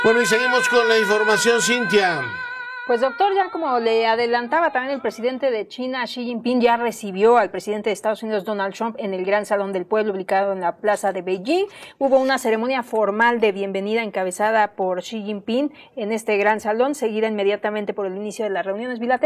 Bueno, y seguimos con la información, Cintia. Pues doctor, ya como le adelantaba también el presidente de China, Xi Jinping, ya recibió al presidente de Estados Unidos, Donald Trump, en el Gran Salón del Pueblo, ubicado en la plaza de Beijing. Hubo una ceremonia formal de bienvenida encabezada por Xi Jinping en este gran salón, seguida inmediatamente por el inicio de las reuniones bilaterales.